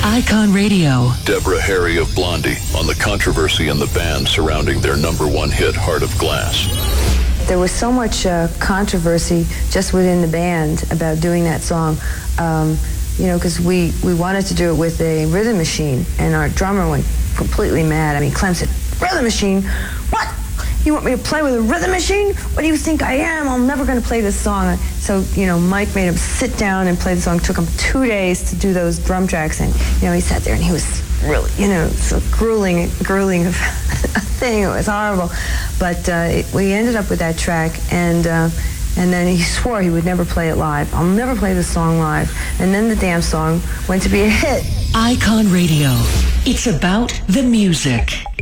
Icon Radio. Deborah Harry of Blondie on the controversy in the band surrounding their #1 hit, Heart of Glass. There was so much controversy just within the band about doing that song, because we wanted to do it with a rhythm machine, and our drummer went completely mad. I mean, Clem said, "Rhythm machine? What? You want me to play with a rhythm machine? What do you think I am? I'm never going to play this song." So, Mike made him sit down and play the song. It took him 2 days to do those drum tracks, and, he sat there and he was really, so grueling thing. It was horrible. But we ended up with that track, and then he swore he would never play it live. "I'll never play this song live." And then the damn song went to be a hit. Icon Radio. It's about the music.